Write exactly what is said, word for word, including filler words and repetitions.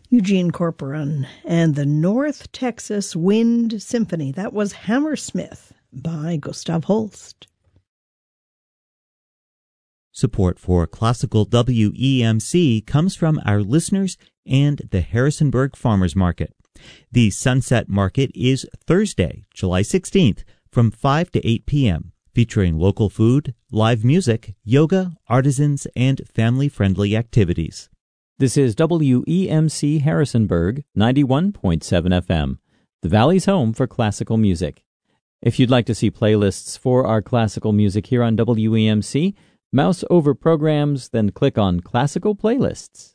Eugene Corporon and the North Texas Wind Symphony. That was Hammersmith by Gustav Holst. Support for Classical W E M C comes from our listeners and the Harrisonburg Farmers Market. The Sunset Market is Thursday, July sixteenth, from five to eight p.m., featuring local food, live music, yoga, artisans, and family-friendly activities. This is W E M C Harrisonburg, ninety-one point seven F M, the Valley's home for classical music. If you'd like to see playlists for our classical music here on W E M C, mouse over programs, then click on Classical Playlists.